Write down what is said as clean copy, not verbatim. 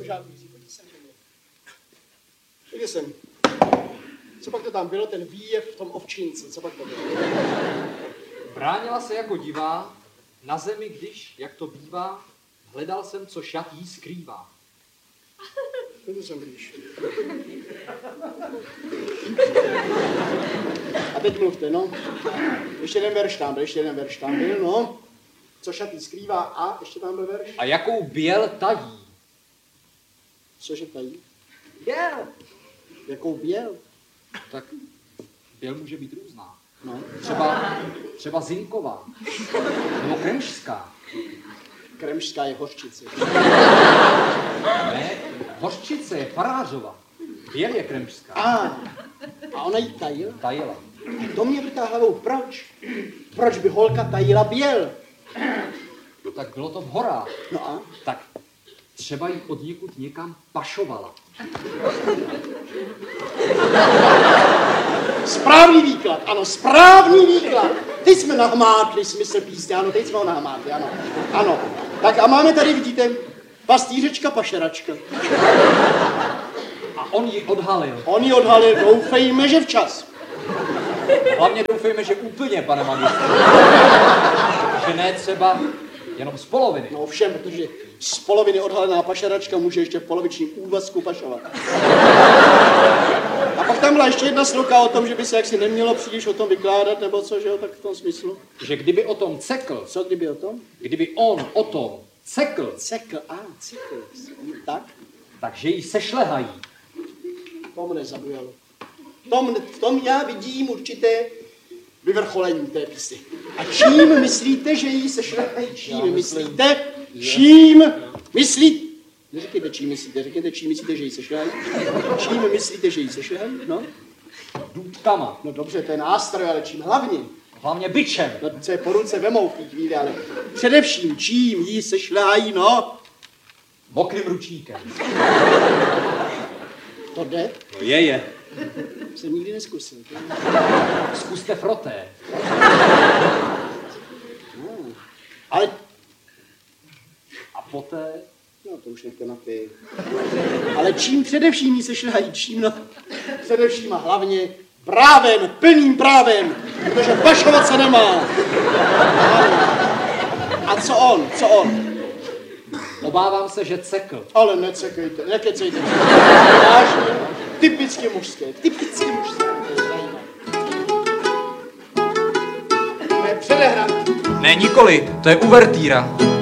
nejsem žádný riziko, pojď sem ke mně. Pojď sem. Co pak to tam bylo, ten výjev v tom ovčínce, co pak to bylo? Bránila se jako divá, na zemi, když, jak to bývá, hledal jsem, co šat jí skrývá. Pojď sem blíž. A teď mluvte, no. Ještě jeden verš tam byl, no. Co šat jí skrývá a ještě tam byl verš. A jakou běl tají? Cože tají? Běl. Jakou běl? Tak běl může být různá. No. Třeba zinková. Nebo kremšská. Kremšská je hořčice. Ne, hořčice je farářova. Běl je kremšská. A ona jí tajila? Tajila. To mě vrtá hlavou, proč? Proč by holka tajila běl? No tak bylo to v horách. No a? Tak třeba jí od někud někam pašovala. Správný výklad, ano, správný výklad. Teď jsme nahmátli smysl písně, ano, teď jsme ho nahmátli, ano. Ano. Tak a máme tady, vidíte, pastýřečka, pašeračka. A on ji odhalil. On ji odhalil, doufejme, že včas. Hlavně doufejme, že úplně, pane magistře. Že ne třeba jenom z poloviny. No všem, protože z poloviny odhalená pašeračka může ještě v polovičním úvazku pašovat. A pak tam byla ještě jedna sloka o tom, že by se jaksi nemělo příliš o tom vykládat, nebo co, že jo, tak v tom smyslu. Že kdyby o tom cekl. Co kdyby o tom? Kdyby on o tom cekl. Cekl, tak? Takže ji sešlehají. To mne zaujalo. V tom já vidím určité vyvrcholení té písy. A čím myslíte, že jí sešlehají? Čím myslíte? Čím myslíte? Neříkejte, čím myslíte, řekněte, čím myslíte, že jí sešlehají? Čím myslíte, že jí sešlehají? No? Důtkama. No dobře, to je nástroj, ale čím hlavně? Hlavně bičem. No, co je po ruce vemou v té chvíli, ale především čím jí sešlehají, no? Mokrým ručníkem. To jde? No je. Jsem nikdy neskusil. Zkuste froté. Ale... A poté... No, to už nechte na ty. Ale čím především jí sešlehají? Čím, no? Především a hlavně právem, plným právem, protože pašovat se nemá. A co on? Obávám se, že cekl. Ale necekejte, nekecejte. Vážně, typicky mužské. To je předehrané. Ne, nikoli, to je uvertýra.